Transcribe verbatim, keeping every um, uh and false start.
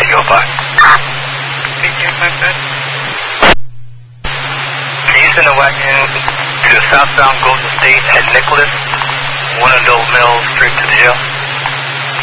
Tango five. Can you send a wagon to southbound Golden State at Nicholas, one adult male straight to the jail?